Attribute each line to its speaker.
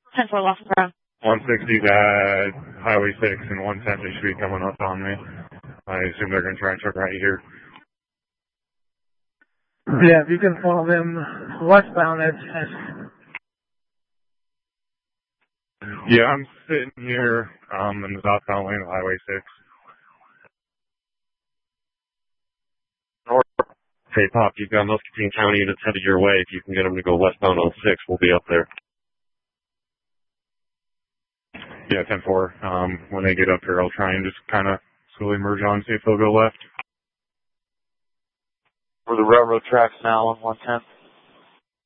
Speaker 1: 10-4 Lawson Brown.
Speaker 2: 160's at Highway 6 and 110 they should be coming up on me. I assume they're going to try and truck right here.
Speaker 3: Yeah, if you can follow them westbound, that's
Speaker 2: Yeah, I'm sitting here in the southbound lane of Highway 6.
Speaker 4: Hey, Pop, you've got Muscatine County units headed your way. If you can get them to go westbound on 6, we'll be up there.
Speaker 2: Yeah, 10-4. When they get up here, I'll try and just kind of slowly merge on, see if they'll go left.
Speaker 5: Where the railroad tracks now on 110.